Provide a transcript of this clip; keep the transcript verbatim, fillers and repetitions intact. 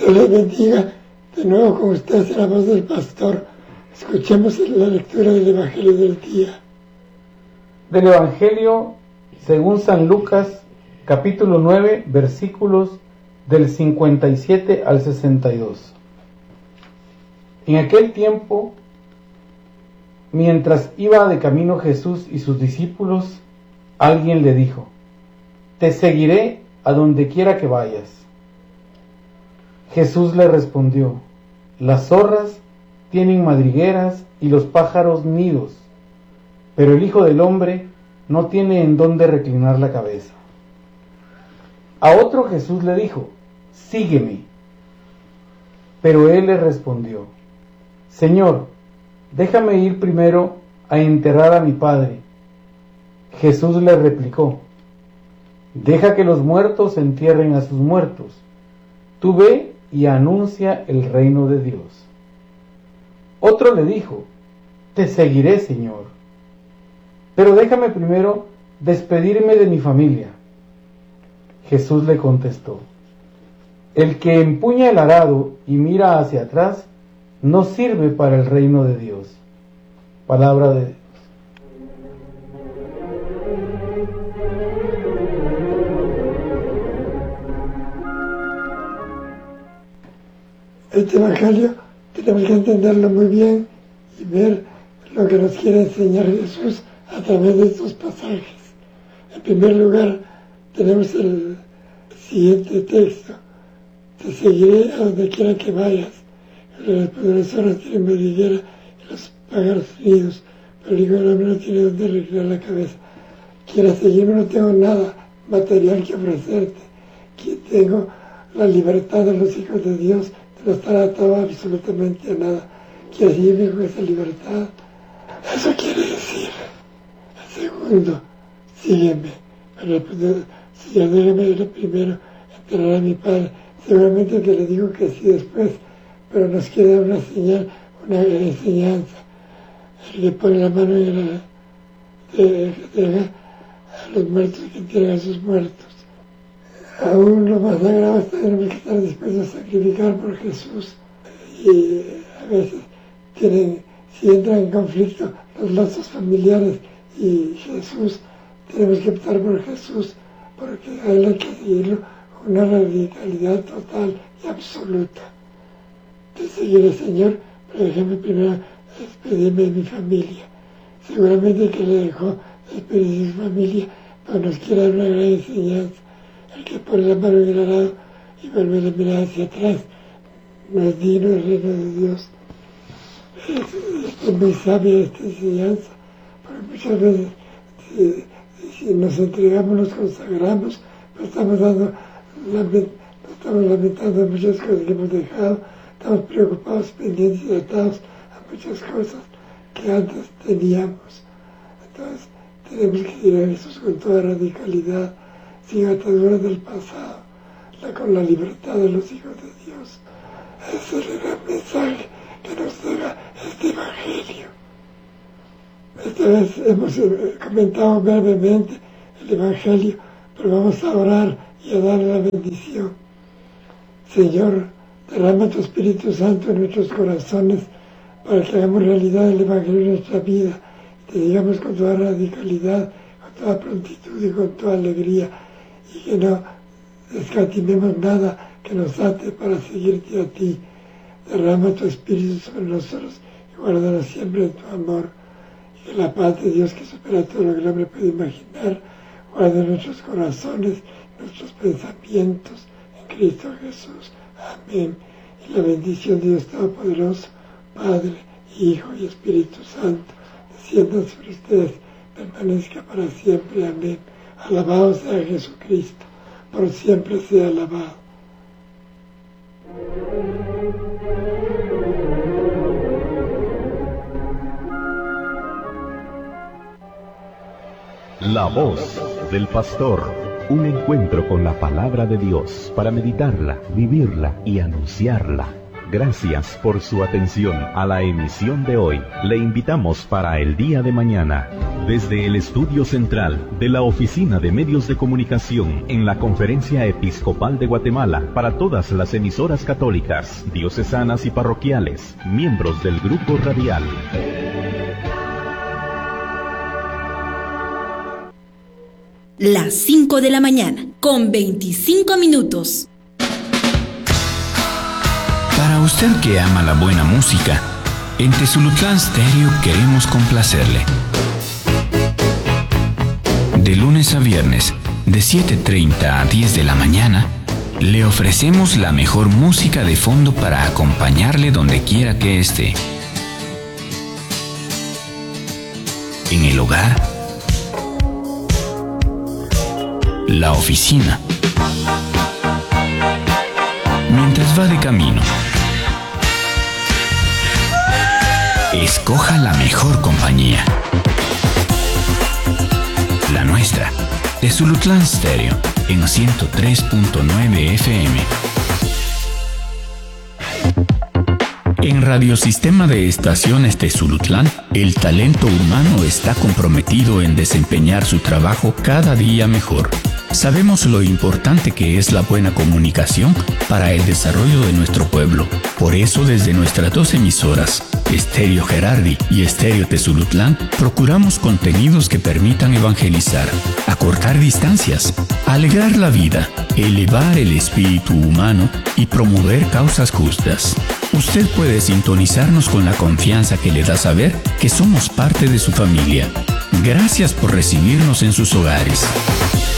Dios les bendiga. De nuevo con ustedes la voz del pastor. Escuchemos la lectura del Evangelio del día. Del Evangelio según San Lucas, capítulo nueve, versículos del cincuenta y siete al sesenta y dos. En aquel tiempo, mientras iba de camino Jesús y sus discípulos, alguien le dijo: Te seguiré a donde quiera que vayas. Jesús le respondió: Las zorras tienen madrigueras y los pájaros nidos, pero el Hijo del Hombre no tiene en dónde reclinar la cabeza. A otro Jesús le dijo: Sígueme. Pero él le respondió: Señor, déjame ir primero a enterrar a mi padre. Jesús le replicó: Deja que los muertos entierren a sus muertos. Tú ve y anuncia el reino de Dios. Otro le dijo: Te seguiré, Señor, pero déjame primero despedirme de mi familia. Jesús le contestó: El que empuña el arado y mira hacia atrás no sirve para el reino de Dios. Palabra de Dios. Este Evangelio tenemos que entenderlo muy bien y ver lo que nos quiere enseñar Jesús a través de estos pasajes. En primer lugar, tenemos el siguiente texto: Te seguiré a donde quiera que vayas. Las zorras tienen madriguera y los pájaros nidos, pero el Hijo del Hombre no tiene donde reclinar la cabeza. Quieras seguirme, no tengo nada material que ofrecerte. Aquí tengo la libertad de los hijos de Dios, de no estar atado absolutamente a nada. Quieres seguirme con esa libertad. Eso quiere decir. El segundo, sígueme. Pero el Señor, déjame ir primero a enterrar a mi padre. Seguramente que le digo que sí después, pero nos quiere dar una señal, una enseñanza. El que pone la mano en la, de, de, de, a los muertos, que entierran a sus muertos. Aún lo más sagrado es tenemos que estar dispuestos a sacrificar por Jesús. Y a veces tienen, si entran en conflicto los lazos familiares y Jesús, tenemos que optar por Jesús, porque a él hay que seguirlo con una radicalidad total y absoluta. Te seguiré, Señor, pero déjame primero despedirme de mi familia. Seguramente que le dejó despedirse de su familia, pero nos quiere dar una gran enseñanza. El que pone la mano en el arado y vuelve la mirada hacia atrás no es digno del reino de Dios. Es, es muy sabia esta enseñanza, porque muchas veces si, si nos entregamos, nos consagramos, nos estamos dando, nos estamos lamentando de muchas cosas que hemos dejado, estamos preocupados, pendientes y atados a muchas cosas que antes teníamos. Entonces tenemos que ir a Jesús con toda radicalidad, sin ataduras del pasado, la, con la libertad de los hijos de Dios. Ese es el gran mensaje que nos deja este Evangelio. Esta vez hemos comentado brevemente el Evangelio, pero vamos a orar y a darle la bendición. Señor, derrama tu Espíritu Santo en nuestros corazones para que hagamos realidad el Evangelio en nuestra vida y te digamos con toda radicalidad, con toda prontitud y con toda alegría, y que no escatimemos nada que nos ate para seguirte a ti. Derrama tu Espíritu sobre nosotros y guárdanos siempre en tu amor. Y que la paz de Dios, que supera todo lo que el hombre puede imaginar, guarde nuestros corazones, nuestros pensamientos en Cristo Jesús. Amén. Y la bendición de Dios Todopoderoso, Padre, Hijo y Espíritu Santo, descienda sobre ustedes, permanezca para siempre. Amén. Alabado sea Jesucristo, por siempre sea alabado. La voz del pastor, un encuentro con la palabra de Dios para meditarla, vivirla y anunciarla Gracias por su atención a la emisión de hoy. Le invitamos para el día de mañana. Desde el estudio central de la Oficina de Medios de Comunicación en la Conferencia Episcopal de Guatemala para todas las emisoras católicas, diocesanas y parroquiales, miembros del Grupo Radial. Las cinco de la mañana, con veinticinco minutos. Para usted que ama la buena música, en Tezulutlán Stereo queremos complacerle. De lunes a viernes, de siete treinta a diez de la mañana, le ofrecemos la mejor música de fondo para acompañarle donde quiera que esté. En el hogar, la oficina, mientras va de camino. Escoja la mejor compañía. La nuestra, Tezulutlán Stereo, en ciento tres punto nueve F M. En Radiosistema de Estaciones Tezulutlán, el talento humano está comprometido en desempeñar su trabajo cada día mejor. Sabemos lo importante que es la buena comunicación para el desarrollo de nuestro pueblo. Por eso, desde nuestras dos emisoras, Estéreo Gerardi y Estéreo Tezulutlán, procuramos contenidos que permitan evangelizar, acortar distancias, alegrar la vida, elevar el espíritu humano y promover causas justas. Usted puede sintonizarnos con la confianza que le da saber que somos parte de su familia. Gracias por recibirnos en sus hogares.